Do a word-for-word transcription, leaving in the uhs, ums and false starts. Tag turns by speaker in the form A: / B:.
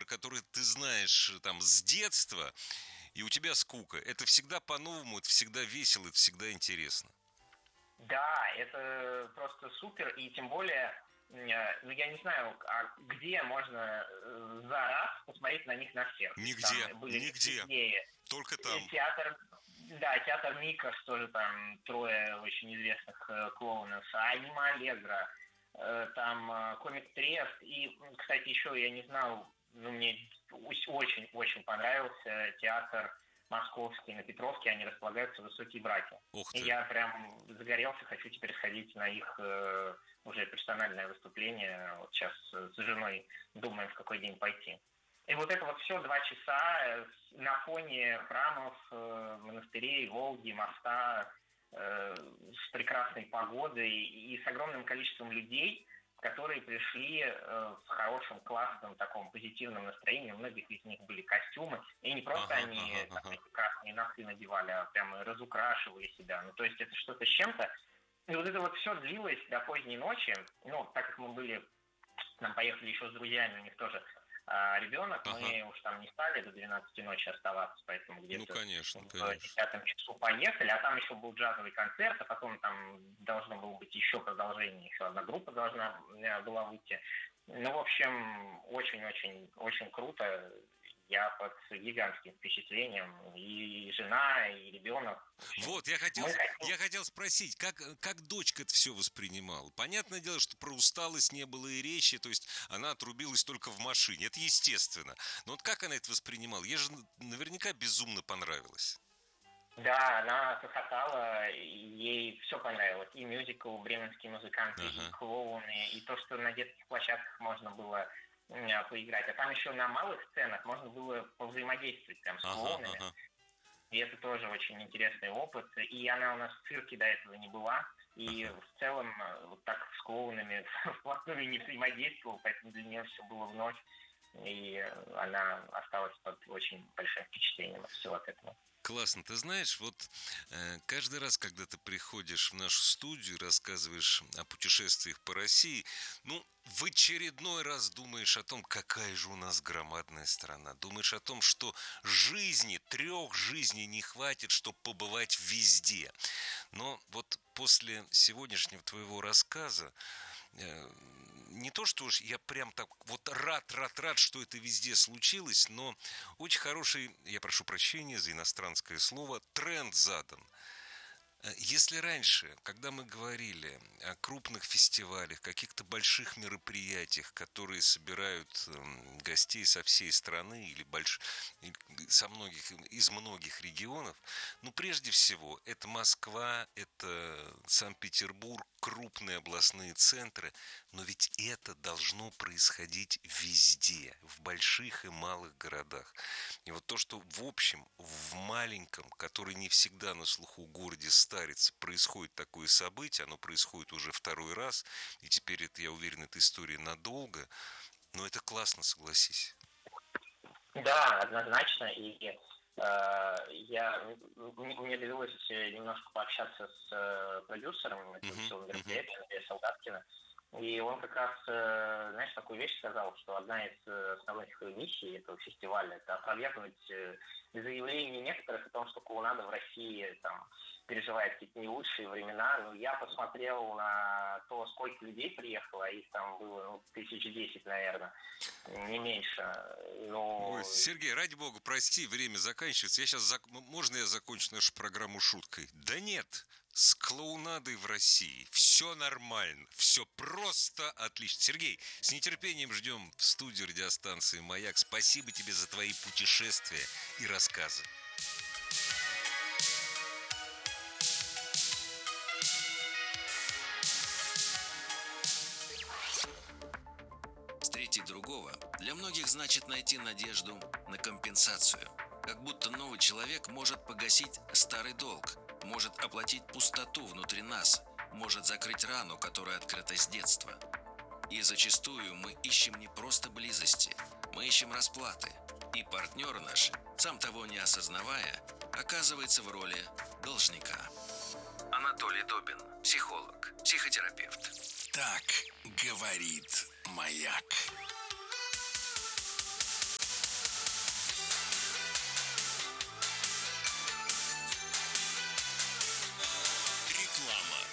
A: который ты знаешь там с детства, и у тебя скука. Это всегда по-новому, это всегда весело, это всегда интересно.
B: Да, это просто супер, и тем более, э, ну я не знаю, а где можно э, за раз посмотреть на них на всех.
A: Нигде,
B: Там были
A: нигде,
B: идеи.
A: только
B: Э,
A: там.
B: Театр, да, театр Микас, тоже там трое очень известных э, клоунов, Анима Аллегра, э, там э, Комик Трест, и, м, кстати, еще я не знал, ну мне очень-очень понравился театр московский на Петровке, они располагаются «Высокие браки».
A: Ух
B: И
A: ты.
B: я прям загорелся, хочу теперь сходить на их э, уже персональное выступление. Вот сейчас с женой думаем, в какой день пойти. И вот это вот все два часа э, на фоне храмов, э, монастырей, Волги, моста, э, с прекрасной погодой и с огромным количеством людей, которые пришли э, в хорошем, классном, таком позитивном настроении. У многих из них были костюмы. И не просто
A: Ага,
B: они
A: ага,
B: там,
A: ага.
B: эти красные носы надевали, а прямо разукрашивали себя. Ну, то есть это что-то с чем-то. И вот это вот все длилось до поздней ночи. Ну, так как мы были, нам поехали еще с друзьями, у них тоже а, ребенок,
A: Ага.
B: мы уж там не стали до двенадцати ночи оставаться, поэтому
A: Ну,
B: где-то
A: конечно,
B: в
A: конечно.
B: десятом часу поехали, а там еще был джазовый концерт, а потом там должно было быть еще продолжение, еще одна группа должна э, была выйти. Ну, в общем, очень-очень очень круто. Я под гигантским впечатлением. И жена, и ребенок. В общем,
A: Вот, я хотел,
B: мы хотим.
A: я хотел спросить, как, как дочка это все воспринимала? Понятное дело, что про усталость не было и речи, то есть она отрубилась только в машине, это естественно. Но вот как она это воспринимала? Ей же наверняка безумно понравилось.
B: Да, она хохотала, и ей все понравилось. И мюзикл, бременские музыканты, и
A: Ага,
B: клоуны, и то, что на детских площадках можно было м, поиграть. А там еще на малых сценах можно было повзаимодействовать прям с
A: ага,
B: клоунами.
A: ага,
B: И это тоже очень интересный опыт. И она у нас в цирке до этого не была. И
A: ага.
B: в целом э, вот так с клоунами вплотную не взаимодействовал, поэтому для нее все было вновь. И э, она осталась под очень большим впечатлением от всего от этого.
A: Классно. Ты знаешь, вот э, каждый раз, когда ты приходишь в нашу студию и рассказываешь о путешествиях по России, ну, в очередной раз думаешь о том, какая же у нас громадная страна. Думаешь о том, что жизни, трех жизней не хватит, чтобы побывать везде. Но вот после сегодняшнего твоего рассказа э, не то, что уж я прям так вот рад, рад, рад, что это везде случилось, но очень хороший, я прошу прощения за иностранское слово, тренд задан. Если раньше, когда мы говорили о крупных фестивалях, каких-то больших мероприятиях, которые собирают эм, гостей со всей страны или больш... со многих, из многих регионов, ну, прежде всего, это Москва, это Санкт-Петербург, крупные областные центры, но ведь это должно происходить везде, в больших и малых городах. И вот то, что в общем, в маленьком, который не всегда на слуху городе Старице, происходит такое событие, оно происходит уже второй раз, и теперь это, я уверен, эта история надолго, но это классно, согласись.
B: Да, однозначно. И э, я, мне довелось немножко пообщаться с э, продюсером этого
A: Угу,
B: всего
A: угу.
B: мероприятия, Андрея Солдаткина. И он как раз, э, знаешь, такую вещь сказал, что одна из э, основных миссий этого фестиваля – это опровергнуть э, заявления некоторых о том, что клоунада в России там переживает какие-то не лучшие времена. Но я посмотрел на то, сколько людей приехало, а их там было ну, тысяч десять, наверное, не меньше.
A: Ой,
B: Ну,
A: Сергей, ради бога, прости, время заканчивается. Я сейчас, зак... можно я закончу нашу программу шуткой? Да нет, с клоунадой в России все нормально, все просто отлично. Сергей, с нетерпением ждем в студию радиостанции «Маяк». Спасибо тебе за твои путешествия и рассказы.
C: Встретить другого для многих значит найти надежду на компенсацию. Как будто новый человек может погасить старый долг, может оплатить пустоту внутри нас, может закрыть рану, которая открыта с детства. И зачастую мы ищем не просто близости, мы ищем расплаты. И партнер наш, сам того не осознавая, оказывается в роли должника. Анатолий Добин, психолог, психотерапевт.
D: Так говорит Маяк.